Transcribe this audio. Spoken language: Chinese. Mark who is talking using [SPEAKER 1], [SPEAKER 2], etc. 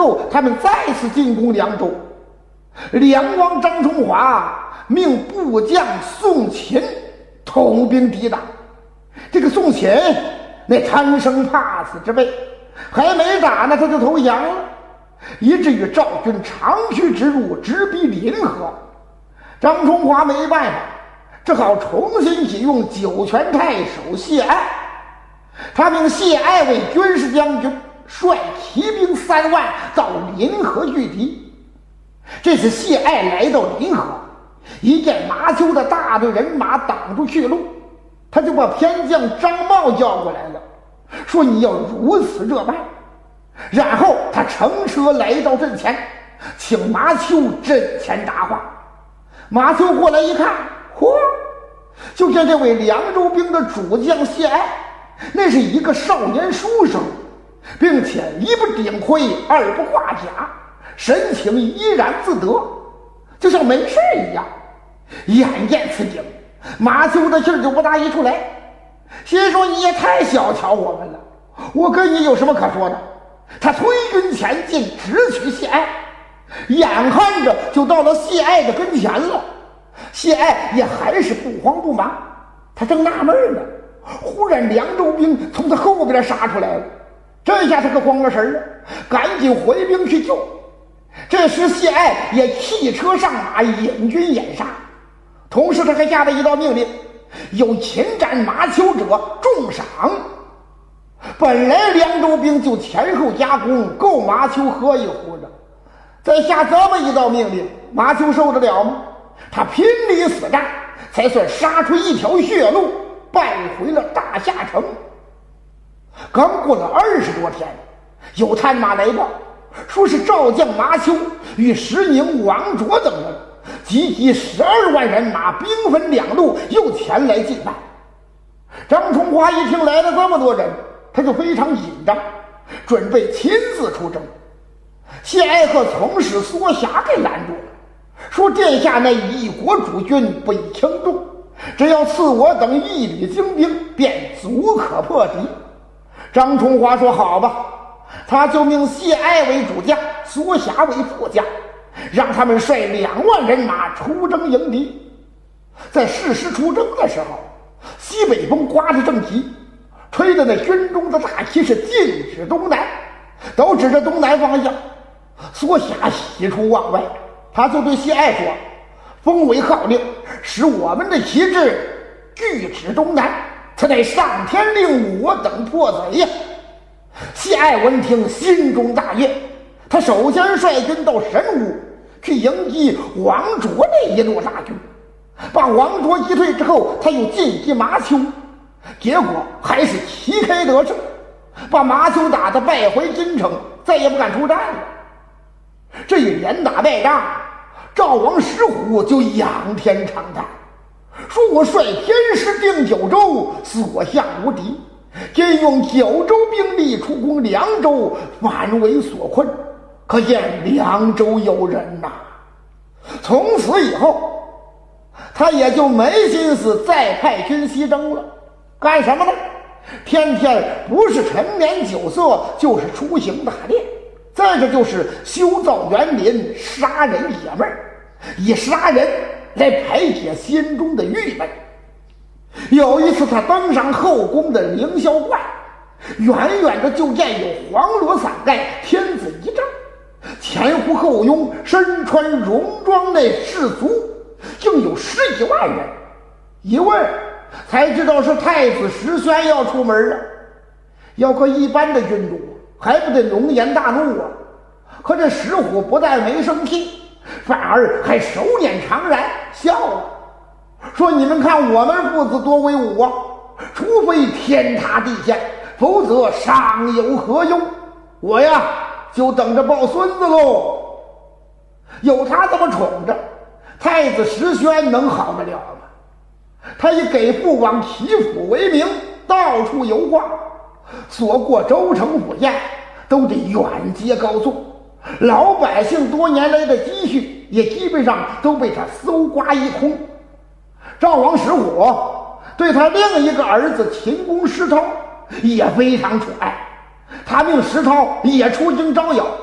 [SPEAKER 1] 后，他们再次进攻凉州。梁王张崇华命部将宋钦统兵抵挡。这个宋钦那贪生怕死之辈，还没打呢他就投降了，以至于赵军长驱直入，直逼临河。张崇华没办法，只好重新启用酒泉太守谢爱。他命谢爱为军事将军，率骑兵3万到临河拒敌。这次谢爱来到临河，一见马丘的大队人马挡住去路，他就把偏将张茂叫过来了，说你要如此热办。然后他乘车来到阵前，请马丘阵前答话。马丘过来一看，嚯，就见这位凉州兵的主将谢爱，那是一个少年书生，并且一不顶盔，二不挂甲，神情怡然自得，就像没事一样。眼见此景，马丘的气儿就不大一处来，心说你也太小瞧我们了，我跟你有什么可说的？他推军前进，直取谢爱，眼看着就到了谢爱的跟前了。谢爱也还是不慌不忙，他正纳闷呢，忽然凉州兵从他后边杀出来了，这下他可慌了神了，赶紧回兵去救。这时谢爱也弃车上马，引军掩杀，同时他还下了一道命令，有擒斩马丘者重赏。本来凉州兵就前后夹攻，够马丘喝一壶的，再下这么一道命令，马丘受得了吗？他拼力死战，才算杀出一条血路，败回了大夏城。刚过了20多天，有探马来报，说是赵将马丘与石宁、王卓等人集结12万人马，兵分2路，又前来进犯。张崇华一听来了这么多人，他就非常紧张，准备亲自出征。谢爱和从使缩霞给拦住了，说殿下乃一国主君，不宜轻动，只要赐我等1旅精兵，便足可破敌。张崇华说好吧，他就命谢爱为主将，缩霞为副将，让他们率2万人马出征迎敌。在誓师出征的时候，西北风刮得正急，吹的那军中的大旗是禁止东南，都指着东南方向。缩霞喜出望外，他就对谢爱说，封为号令，使我们的旗帜拒指东南，此乃上天令我等破贼呀。谢爱闻听，心中大悦，他首先率军到神武去迎击王卓那一路大军，把王卓击退之后，他又进击马丘，结果还是旗开得胜，把马丘打得败回京城，再也不敢出战了。这一连打败仗，赵王石虎就仰天长叹，说我率天师定九州，所向无敌，今用9州兵力出攻凉州，反为所困，可见凉州有人呐。从此以后，他也就没心思再派军西征了。干什么呢？天天不是沉眠酒色，就是出行打猎，再者就是修造园林，杀人解闷，以杀人来排解心中的郁闷。有一次他登上后宫的凌霄观，远远的就见有黄罗伞盖，天子仪仗，前呼后拥，身穿戎装那士卒竟有10几万人。一问才知道是太子石宣要出门了。要搁一般的军主，还不得龙颜大怒啊！可这石虎不但没生气，反而还手捻长髯笑了，说你们看我们父子多威武啊，除非天塌地陷，否则尚有何忧？我呀就等着抱孙子喽。有他这么宠着，太子石宣能好得了吗？他以给父王祈福为名，到处游逛，所过州城府县都得远接高送，老百姓多年来的积蓄也基本上都被他搜刮一空。赵王石虎对他另一个儿子秦公石涛也非常宠爱，他命石涛也出京招摇，